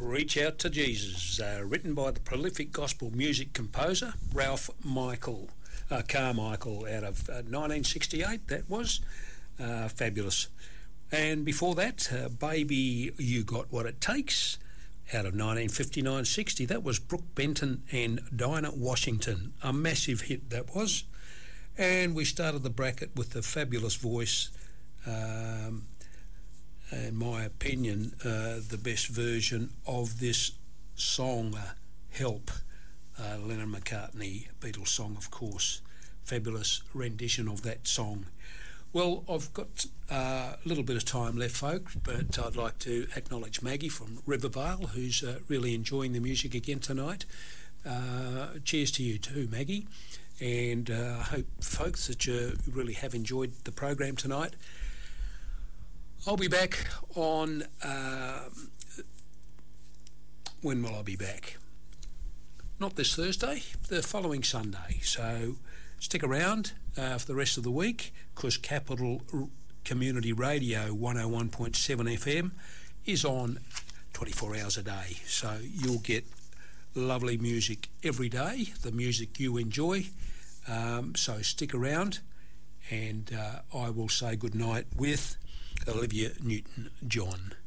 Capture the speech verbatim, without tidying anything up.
Reach Out to Jesus, uh, written by the prolific gospel music composer Ralph Michael uh, Carmichael out of uh, nineteen sixty-eight, that was. Uh, fabulous. And before that, uh, Baby You Got What It Takes out of nineteen fifty-nine sixty, that was Brooke Benton and Dinah Washington. A massive hit that was. And we started the bracket with the fabulous voice, um, in my opinion, uh, the best version of this song, uh, Help, uh, Lennon McCartney, Beatles song, of course. Fabulous rendition of that song. Well, I've got uh, a little bit of time left, folks, but I'd like to acknowledge Maggie from Rivervale, who's uh, really enjoying the music again tonight. Uh, cheers to you too, Maggie. And uh, I hope, folks, that you really have enjoyed the program tonight. I'll be back on... Uh, when will I be back? Not this Thursday, the following Sunday. So stick around uh, for the rest of the week, because Capital R- Community Radio one oh one point seven F M is on twenty-four hours a day. So you'll get lovely music every day, the music you enjoy. Um, so stick around, and uh, I will say goodnight with Olivia Newton-John.